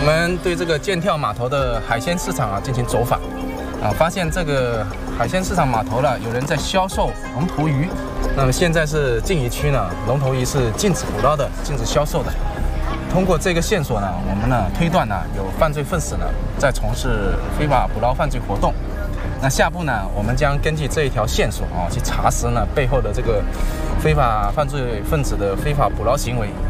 们对这个剑跳码头的海鲜市场进行走访，发现这个海鲜市场码头有人在销售龙头鱼。那么现在是禁渔区呢，龙头鱼是禁止捕捞的，禁止销售的。通过这个线索我们推断有犯罪分子在从事非法捕捞犯罪活动。那下步我们将根据这一条线索去查实背后的这个非法犯罪分子的非法捕捞行为。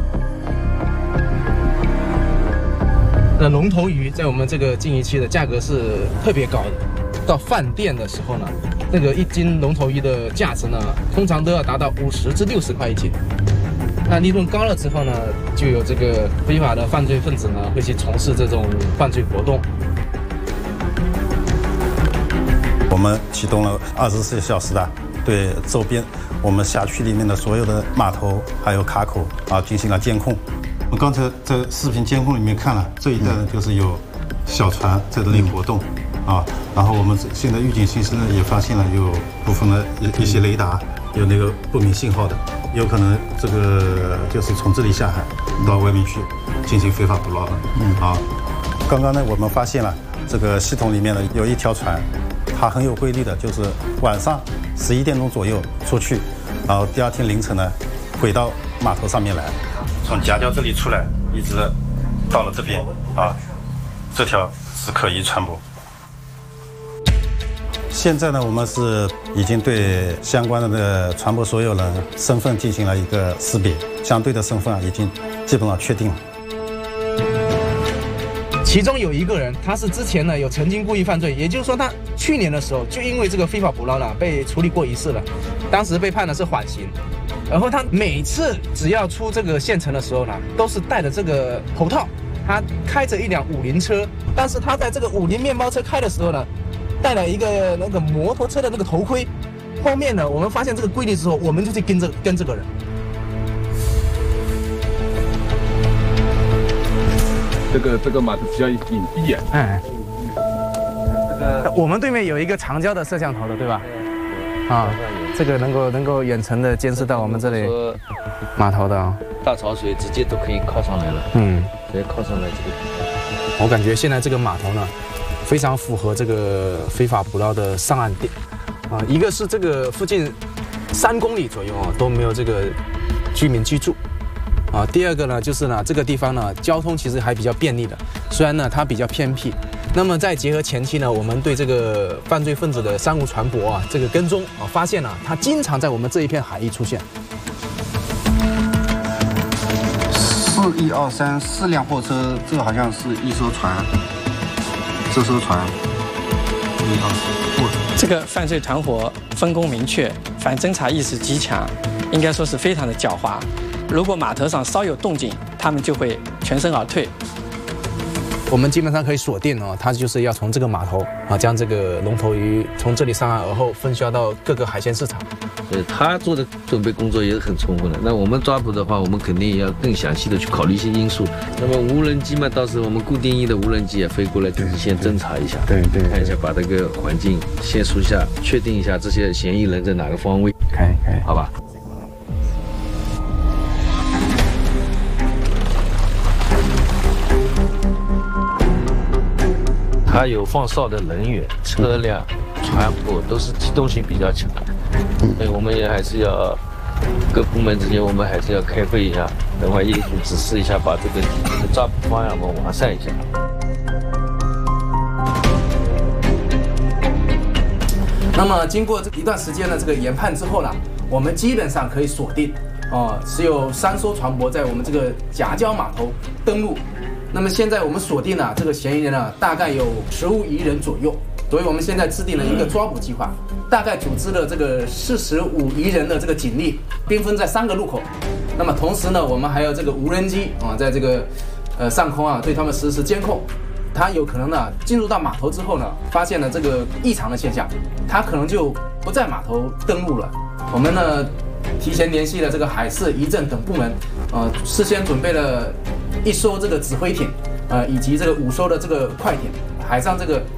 那龙头鱼在我们这个禁渔区的价格是特别高的，到饭店的时候那个1斤龙头鱼的价值通常都要达到50至60块1斤。那利润高了之后就有这个非法的犯罪分子会去从事这种犯罪活动。 我们启动了24小时对周边我们辖区里面的所有的码头还有卡口进行了监控。我刚才在视频监控里面看了，这一带就是有小船在这里活动然后我们现在预警信息也发现了有部分的一些雷达有那个不明信号的，有可能这个就是从这里下海到外面去进行非法捕捞的。刚刚我们发现了这个系统里面有一条船，它很有规律的，就是晚上11点钟左右出去，然后第二天凌晨回到码头上面来，从夹角这里出来，一直到了这边这条是可疑船舶。现在我们是已经对相关的船舶所有人身份进行了一个识别，相对的身份已经基本上确定了。 其中有一个人，他是之前有曾经故意犯罪，也就是说他去年的时候就因为这个非法捕捞被处理过一次了，当时被判的是缓刑。然后他每次只要出这个县城的时候都是戴着这个头套，他开着一辆50车，但是他在这个50面包车开的时候戴了一个那个摩托车的那个头盔。后面我们发现这个规律之后，我们就去跟这个人。 这个码头比较隐蔽我们对面有一个长焦的摄像头的，对吧？这个能够远程的监视到我们这里码头的大潮水直接都可以靠上来了。直接靠上来这个地方。我感觉现在这个码头非常符合这个非法捕捞的上岸点一个是这个附近3公里左右都没有这个居民居住第二个就是这个地方交通其实还比较便利的，虽然它比较偏僻。那么再结合前期我们对这个犯罪分子的商务船舶这个跟踪发现他经常在我们这一片海域出现。 4123 4辆货车，这个好像是一艘船，这艘船这个犯罪团伙分工明确，反侦查意识极强，应该说是非常的狡猾。如果码头上稍有动静，他们就会全身而退。 我们基本上可以锁定他就是要从这个码头将这个龙头鱼从这里上岸而后分销到各个海鲜市场。 所以他做的准备工作也是很充分的。那我们抓捕的话，我们肯定也要更详细的去考虑一些因素。那么无人机嘛，到时候我们固定翼的无人机也飞过来，就是先侦查一下， 对， 看一下，把这个环境线索一下，确定一下这些嫌疑人在哪个方位， 可以， 好吧？它有放哨的人员、车辆、船舶都是机动性比较强，所以我们也还是要各部门之间，我们还是要开会一下，等会业主指示一下，把这个抓捕方案我们完善一下。 那么经过一段时间的这个研判之后我们基本上可以锁定只有3艘船舶在我们这个夹礁码头登陆。那么现在我们锁定了这个嫌疑人大概有15余人左右，所以我们现在制定了一个抓捕计划，大概组织了这个45余人的这个警力，兵分在3个路口。那么同时我们还有这个无人机在这个上空对他们实施监控。他有可能进入到码头之后发现了这个异常的现象，他可能就不在码头登陆了。我们提前联系了这个海事、渔政等部门，事先准备了1艘这个指挥艇，以及这个5艘的这个快艇，海上这个